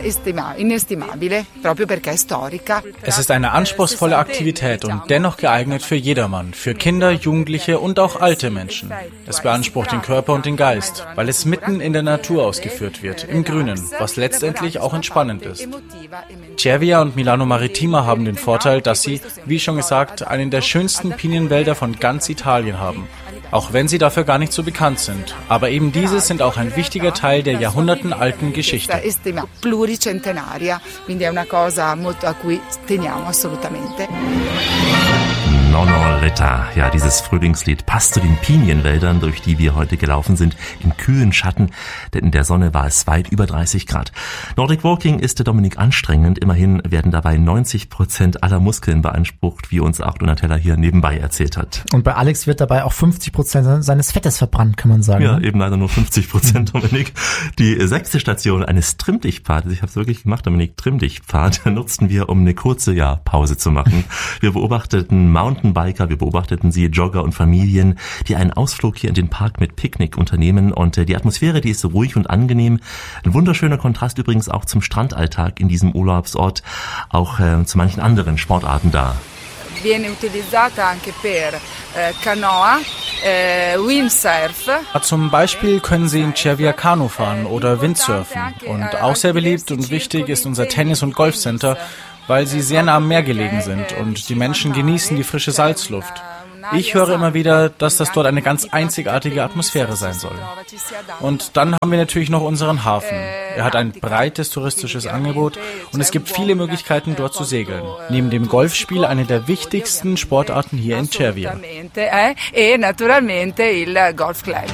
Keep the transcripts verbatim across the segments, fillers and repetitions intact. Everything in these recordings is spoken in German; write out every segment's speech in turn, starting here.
Es ist eine anspruchsvolle Aktivität und dennoch geeignet für jedermann, für Kinder, Jugendliche und auch alte Menschen. Es beansprucht den Körper und den Geist, weil es mitten in der Natur ausgeführt wird, im Grünen, was letztendlich auch entspannend ist. Cervia und Milano Maritima haben den Vorteil, dass sie, wie schon gesagt, einen der schönsten Pinienwälder von ganz Italien haben. Auch wenn sie dafür gar nicht so bekannt sind. Aber eben diese sind auch ein wichtiger Teil der jahrhundertenalten Geschichte. Pluricentenaria, quindi è una cosa molto a cui teniamo assolutamente. Nonnoletta, ja, dieses Frühlingslied passt zu den Pinienwäldern, durch die wir heute gelaufen sind, im kühlen Schatten, denn in der Sonne war es weit über dreißig Grad. Nordic Walking ist der Dominik anstrengend, immerhin werden dabei neunzig Prozent aller Muskeln beansprucht, wie uns auch Donatella hier nebenbei erzählt hat. Und bei Alex wird dabei auch fünfzig Prozent seines Fettes verbrannt, kann man sagen. Ja, eben leider nur fünfzig Prozent, Dominik. Die sechste Station eines Trimm-Dich-Pfades, ich habe es wirklich gemacht, Dominik, Trimm-Dich-Pfad, nutzten wir, um eine kurze ja, Pause zu machen. Wir beobachteten Mountain Biker, wir beobachteten sie, Jogger und Familien, die einen Ausflug hier in den Park mit Picknick unternehmen und die Atmosphäre, die ist so ruhig und angenehm. Ein wunderschöner Kontrast übrigens auch zum Strandalltag in diesem Urlaubsort, auch äh, zu manchen anderen Sportarten da. Viene utilizzata anche per Canoa, Windsurf. Zum Beispiel können Sie in Cervia Kanu fahren oder Windsurfen. Und auch sehr beliebt und wichtig ist unser Tennis- und Golfcenter, weil sie sehr nah am Meer gelegen sind und die Menschen genießen die frische Salzluft. Ich höre immer wieder, dass das dort eine ganz einzigartige Atmosphäre sein soll. Und dann haben wir natürlich noch unseren Hafen. Er hat ein breites touristisches Angebot und es gibt viele Möglichkeiten, dort zu segeln. Neben dem Golfspiel eine der wichtigsten Sportarten hier in Cervia. E naturalmente il Golf Club.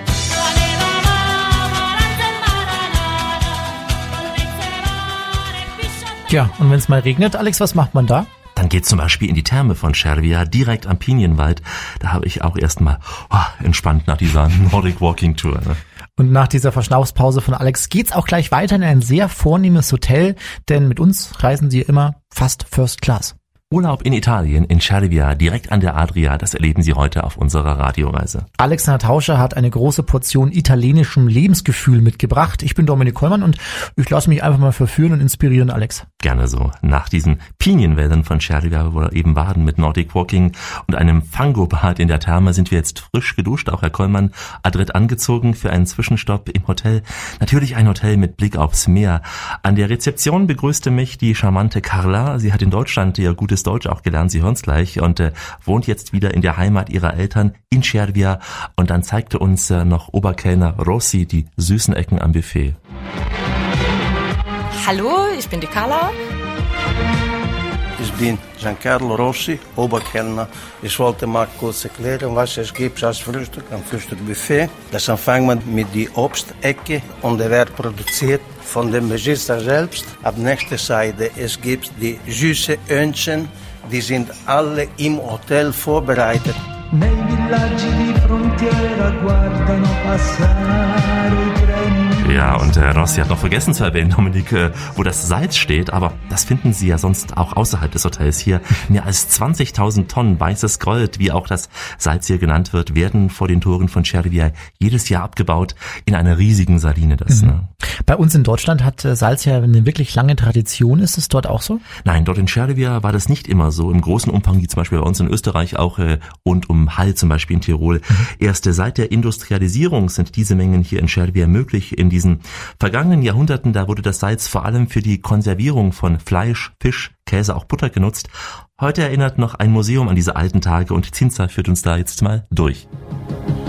Ja, und wenn es mal regnet, Alex, was macht man da? Dann geht's zum Beispiel in die Therme von Cervia, direkt am Pinienwald. Da habe ich auch erstmal oh, entspannt nach dieser Nordic Walking Tour. Ne? Und nach dieser Verschnaufspause von Alex geht's auch gleich weiter in ein sehr vornehmes Hotel, denn mit uns reisen Sie immer fast First Class. Urlaub in Italien, in Cervia, direkt an der Adria, das erleben Sie heute auf unserer Radioreise. Alexander Tauscher hat eine große Portion italienischem Lebensgefühl mitgebracht. Ich bin Dominik Kollmann und ich lasse mich einfach mal verführen und inspirieren, Alex. Gerne so. Nach diesen Pinienwäldern von Cervia, wo wir eben baden mit Nordic Walking und einem Fango-Bad in der Therme, sind wir jetzt frisch geduscht, auch Herr Kollmann adrett angezogen für einen Zwischenstopp im Hotel. Natürlich ein Hotel mit Blick aufs Meer. An der Rezeption begrüßte mich die charmante Carla. Sie hat in Deutschland ihr gutes Deutsch auch gelernt, Sie hören's gleich, und äh, wohnt jetzt wieder in der Heimat ihrer Eltern in Cervia. Und dann zeigte uns äh, noch Oberkellner Rossi die süßen Ecken am Buffet. Hallo, ich bin die Carla. Ich bin Giancarlo Rossi, Oberkellner. Ich wollte mal kurz erklären, was es gibt als Frühstück am Frühstückbuffet. Das anfangen wir mit der Obstecke und der wird produziert von dem Besitzer selbst. Ab nächster Seite es gibt die süße Öhnchen, die sind alle im Hotel vorbereitet. Nei villaggi di frontiera guardano passare i treni. Ja, und äh, Rossi hat noch vergessen zu erwähnen, Dominik, äh, wo das Salz steht, aber das finden Sie ja sonst auch außerhalb des Hotels hier. Mehr als zwanzigtausend Tonnen weißes Gold, wie auch das Salz hier genannt wird, werden vor den Toren von Cervia jedes Jahr abgebaut in einer riesigen Saline. Das, mhm. ne? Bei uns in Deutschland hat Salz ja eine wirklich lange Tradition. Ist es dort auch so? Nein, dort in Cervia war das nicht immer so im großen Umfang, wie zum Beispiel bei uns in Österreich auch äh, und um Hall zum Beispiel in Tirol. Mhm. Erst seit der Industrialisierung sind diese Mengen hier in Cervia möglich. In diesen vergangenen Jahrhunderten, da wurde das Salz vor allem für die Konservierung von Fleisch, Fisch, Käse, auch Butter genutzt. Heute erinnert noch ein Museum an diese alten Tage und Cinzia führt uns da jetzt mal durch.